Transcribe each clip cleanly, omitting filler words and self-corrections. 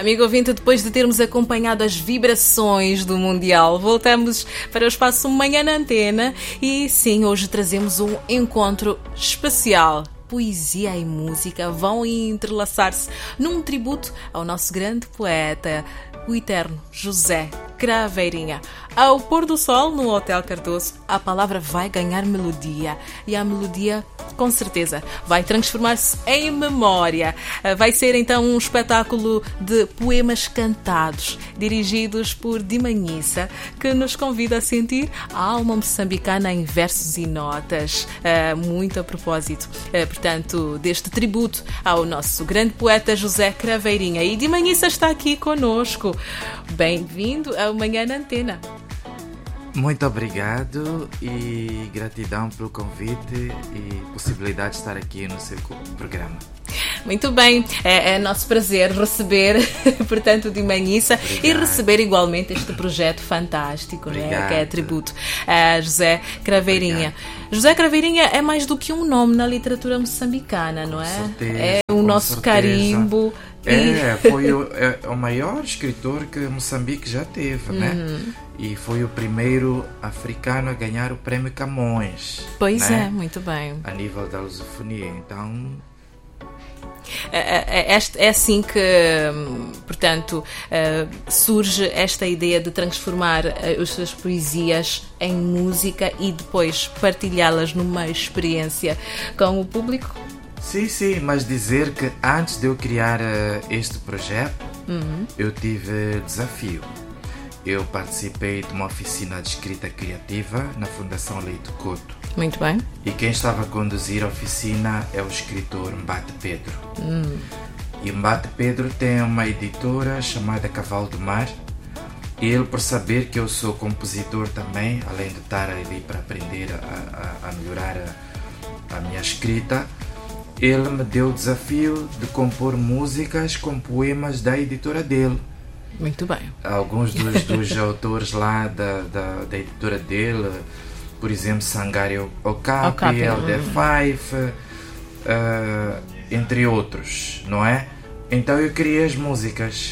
Amigo ouvinte, depois de termos acompanhado as vibrações do Mundial, voltamos para o espaço Manhã na Antena e sim, hoje trazemos um encontro especial. Poesia e música vão entrelaçar-se num tributo ao nosso grande poeta, o eterno José Craveirinha. Ao pôr do sol no Hotel Cardoso, a palavra vai ganhar melodia e a melodia, com certeza, vai transformar-se em memória. Vai ser então um espetáculo de poemas cantados, dirigidos por Dimanhissa, que nos convida a sentir a alma moçambicana em versos e notas. Muito a propósito, portanto, deste tributo ao nosso grande poeta José Craveirinha. E Dimanhissa está aqui conosco. Bem-vindo ao Manhã na Antena. Muito obrigado e gratidão pelo convite e possibilidade de estar aqui no seu programa. Muito bem, é nosso prazer receber, portanto, Dimanhissa e receber igualmente este projeto fantástico, né, que é tributo a José Craveirinha. Obrigado. José Craveirinha é mais do que um nome na literatura moçambicana, não é? Certeza, é o nosso certeza. Carimbo. Foi o maior escritor que Moçambique já teve, né? E foi o primeiro africano a ganhar o Prémio Camões. Pois né? é, muito bem. A nível da lusofonia, então... É assim que, portanto, surge esta ideia de transformar as suas poesias em música e depois partilhá-las numa experiência com o público? Sim, mas dizer que antes de eu criar este projeto, eu tive desafio. Eu participei de uma oficina de escrita criativa na Fundação Leite Couto. Muito bem. E quem estava a conduzir a oficina é o escritor Mbate Pedro. E Mbate Pedro tem uma editora chamada Cavalo do Mar. E ele, por saber que eu sou compositor também, além de estar ali para aprender a melhorar a minha escrita, ele me deu o desafio de compor músicas com poemas da editora dele. Muito bem. Alguns dos autores lá da editora dele, por exemplo, Sangário Okapi, Elder Fife, entre outros, não é? Então eu criei as músicas.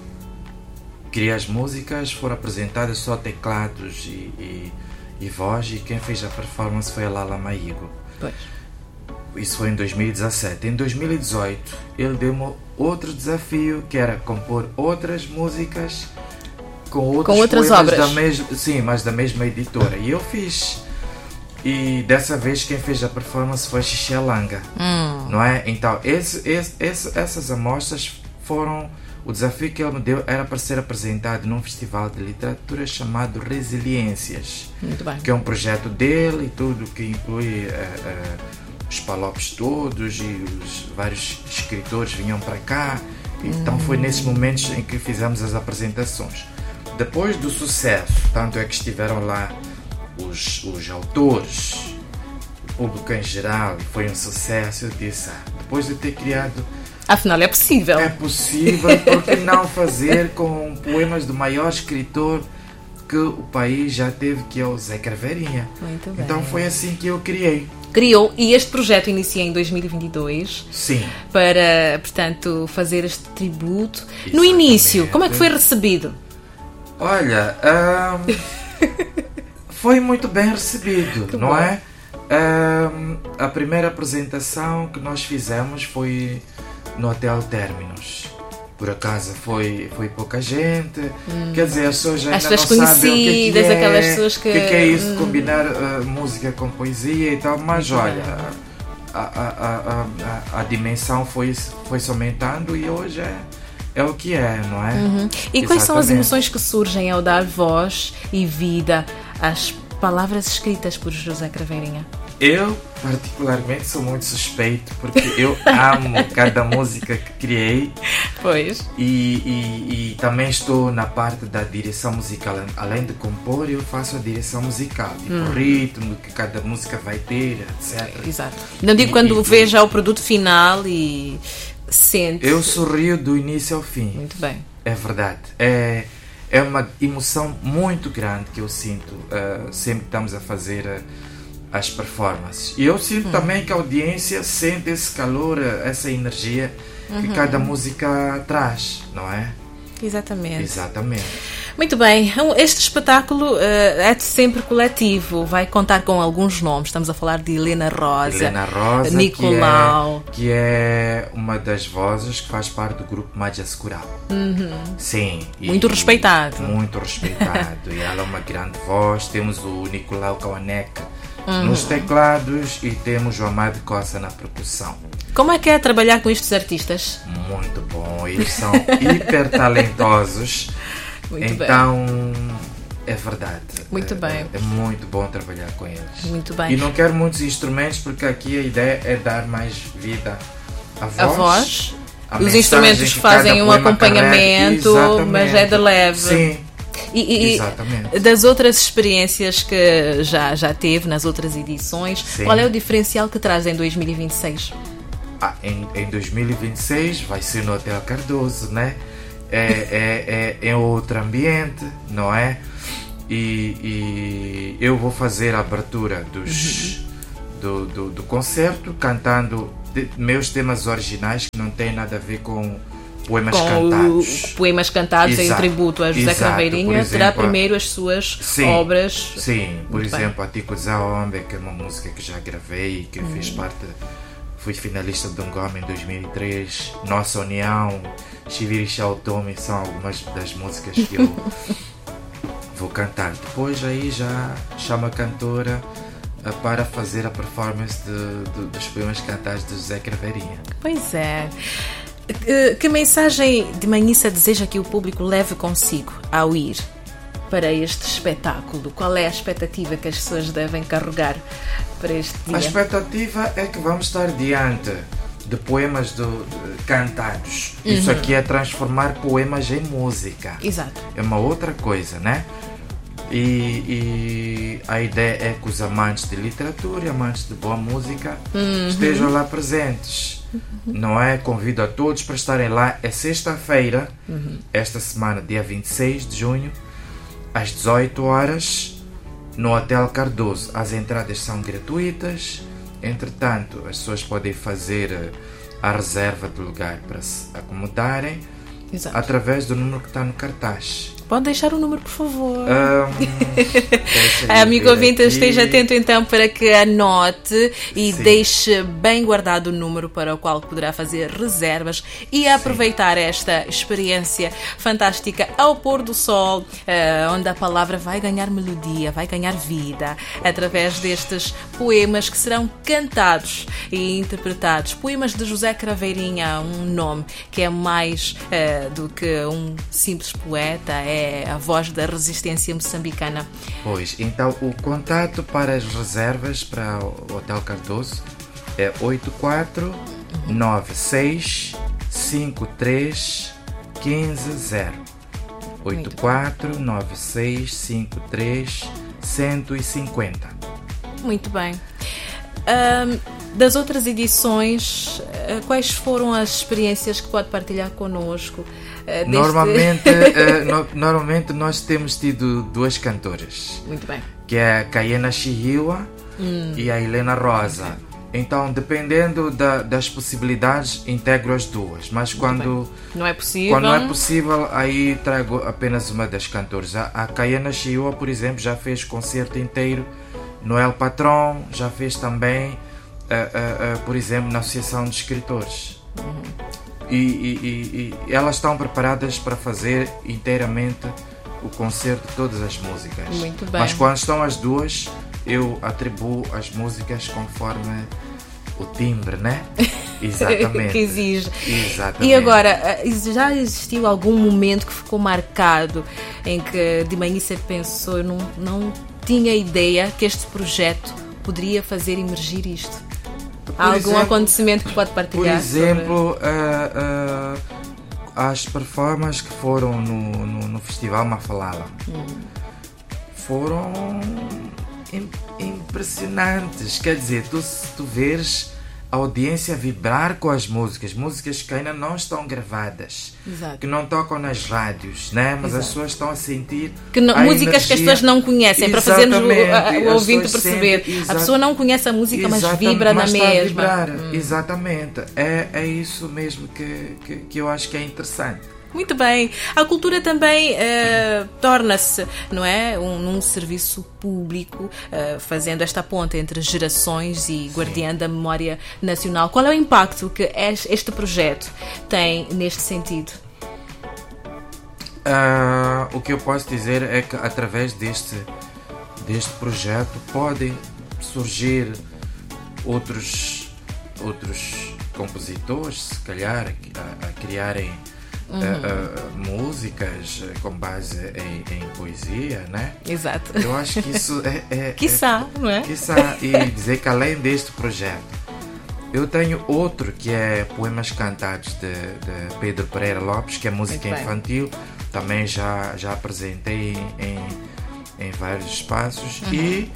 Foram apresentadas só teclados e voz, e quem fez a performance foi a Lala Maigo. Pois. Isso foi em 2017. Em 2018, ele deu-me outro desafio, que era compor outras músicas com outras obras mas da mesma editora. E eu fiz. E dessa vez quem fez a performance foi Xixelanga, não é? Então, essas amostras foram... O desafio que ele me deu era para ser apresentado num festival de literatura chamado Resiliências. Muito bem. Que é um projeto dele e tudo, que inclui... os palopes todos e os vários escritores vinham para cá. Então foi nesses momentos em que fizemos as apresentações. Depois do sucesso, tanto é que estiveram lá os autores, o público em geral, foi um sucesso. Eu disse, depois de ter criado... Afinal é possível. É possível, por que não fazer com poemas do maior escritor que o país já teve, que é o Zé Craveirinha. Muito bem. Então foi assim que eu criei. E este projeto inicia em 2022. Sim. Para, portanto, fazer este tributo. Exatamente. No início, como é que foi recebido? Olha, foi muito bem recebido, que não bom. É? A primeira apresentação que nós fizemos foi no Hotel Terminus. Por acaso foi pouca gente, quer dizer, as pessoas ainda não sabem o que é, aquelas pessoas que é isso de combinar música com poesia e tal, mas olha, a dimensão foi-se aumentando e hoje é o que é, não é? E quais são as emoções que surgem ao dar voz e vida às palavras escritas por José Craveirinha? Eu, particularmente, sou muito suspeito porque eu amo cada música que criei. Pois. E também estou na parte da direção musical. Além de compor, eu faço a direção musical. Tipo, o ritmo que cada música vai ter, etc. Exato. Não digo quando vê já o produto final e sente... Eu sorrio do início ao fim. Muito bem. É verdade. É uma emoção muito grande que eu sinto sempre que estamos a fazer... as performances. E eu sinto também que a audiência sente esse calor, essa energia que cada música traz, não é? Exatamente. Exatamente. Muito bem, este espetáculo é sempre coletivo, vai contar com alguns nomes. Estamos a falar de Helena Rosa, Nicolau, que é uma das vozes que faz parte do grupo Magia Coral. Sim. Muito respeitado. Muito respeitado. E ela é uma grande voz. Temos o Nicolau Kawanek nos teclados e temos o Amado Costa na percussão. Como é que é trabalhar com estes artistas? Muito bom, eles são hiper talentosos. Então, é verdade. Muito bem. É muito bom trabalhar com eles. Muito bem. E não quero muitos instrumentos, porque aqui a ideia é dar mais vida à voz. A voz. Os instrumentos fazem um acompanhamento, mas é de leve. Sim. E das outras experiências que já teve nas outras edições, qual é o diferencial que traz em 2026? Em 2026 vai ser no Hotel Cardoso, né? É outro ambiente, não é? E eu vou fazer a abertura do concerto cantando meus temas originais, que não tem nada a ver com poemas cantados. Poemas cantados em tributo a José Craveirinha. Exemplo, terá primeiro as suas obras. Sim, por exemplo, a Tico Zaombe, que é uma música que já gravei, que fiz parte. Fui finalista de Ngoma em 2003. Nossa União, Chiviri Tome são algumas das músicas que eu vou cantar. Depois aí já chamo a cantora para fazer a performance dos poemas cantados de José Craveirinha. Pois é. Que mensagem de Manhissa deseja que o público leve consigo ao ir para este espetáculo? Qual é a expectativa que as pessoas devem carregar para este dia? A expectativa é que vamos estar diante de poemas cantados. Isso aqui é transformar poemas em música. Exato. É uma outra coisa, né? E a ideia é que os amantes de literatura e amantes de boa música estejam lá presentes. Não é? Convido a todos para estarem lá. É sexta-feira, esta semana, dia 26 de junho, às 18 horas, no Hotel Cardoso. As entradas são gratuitas. Entretanto, as pessoas podem fazer a reserva do lugar para se acomodarem. Exato. Através do número que está no cartaz. Pode deixar o número, por favor. Amigo ouvinte, esteja atento então para que anote e deixe bem guardado o número para o qual poderá fazer reservas e aproveitar esta experiência fantástica ao pôr do sol, onde a palavra vai ganhar melodia, vai ganhar vida, através destes poemas que serão cantados e interpretados. Poemas de José Craveirinha, um nome que é mais do que um simples poeta, é a voz da resistência moçambicana. Pois, então o contato para as reservas para o Hotel Cardoso é 84965315 84965315 Muito bem. Das outras edições, quais foram as experiências que pode partilhar connosco? Normalmente nós temos tido duas cantoras. Muito bem. Que é a Kayena Chihiwa e a Helena Rosa. Então, dependendo das possibilidades, integro as duas. Mas quando não é possível, aí trago apenas uma das cantoras. A Kayena Chihiwa, por exemplo, já fez concerto inteiro no El Patron, já fez também, por exemplo, na Associação de Escritores. E elas estão preparadas para fazer inteiramente o concerto de todas as músicas. Muito bem. Mas quando estão as duas, eu atribuo as músicas conforme o timbre, né? Exatamente. Que exige. Exatamente. E agora, já existiu algum momento que ficou marcado em que de Manhissa pensou, eu não tinha ideia que este projeto poderia fazer emergir isto? Há algum acontecimento que pode partilhar? Por exemplo, as performances que foram no Festival Mafalala foram impressionantes. Quer dizer, tu vês a audiência vibrar com as músicas que ainda não estão gravadas. Exato. Que não tocam nas rádios, né? Mas as pessoas estão a sentir músicas energia. Que as pessoas não conhecem. Exatamente. Para fazermos o ouvinte perceber. A pessoa não conhece a música, mas vibra na mesma. Exatamente. É isso mesmo que eu acho que é interessante. Muito bem. A cultura também torna-se, não é, num serviço público, fazendo esta ponte entre gerações e guardiã da memória nacional. Qual é o impacto que este projeto tem neste sentido? O que eu posso dizer é que através deste projeto podem surgir outros compositores, se calhar, a criarem músicas com base em poesia, né? Exato. Eu acho que isso quiçá, não é? Quiçá, e dizer que além deste projeto, eu tenho outro que é Poemas Cantados de Pedro Pereira Lopes, que é música infantil. Também já apresentei em vários espaços. E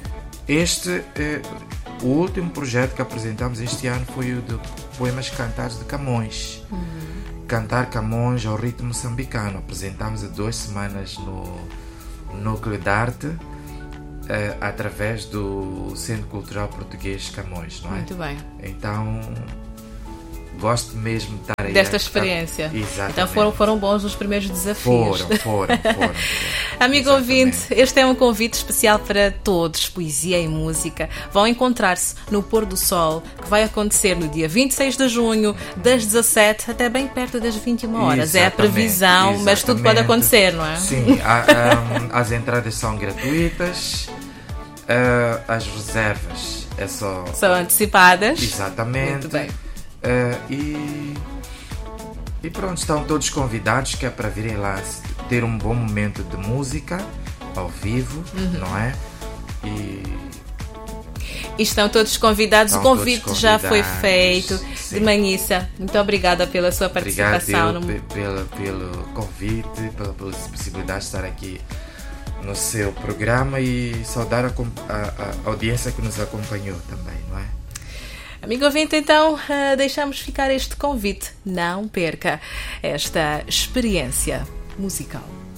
o último projeto que apresentamos este ano foi o de Poemas Cantados de Camões. Cantar Camões ao ritmo moçambicano. Apresentamos há 2 semanas no Núcleo de Arte, através do Centro Cultural Português Camões, não é? Muito bem. Então, gosto mesmo de estar aí. Desta experiência. Exatamente. Então foram bons os primeiros desafios. Foram. Amigo ouvinte, este é um convite especial para todos, poesia e música. Vão encontrar-se no Pôr do Sol, que vai acontecer no dia 26 de junho, das 17 até bem perto das 21 horas. É a previsão, mas tudo pode acontecer, não é? Sim, as entradas são gratuitas, as reservas são antecipadas. Exatamente. Muito bem. E pronto, estão todos convidados, que é para virem lá ter um bom momento de música ao vivo, não é? E estão todos convidados. O convite já foi feito. Sim. De Manhissa, muito obrigada pela sua participação. Obrigado pelo convite, pela possibilidade de estar aqui no seu programa e saudar a audiência que nos acompanhou também, não é? Amigo ouvinte, então deixamos ficar este convite. Não perca esta experiência musical.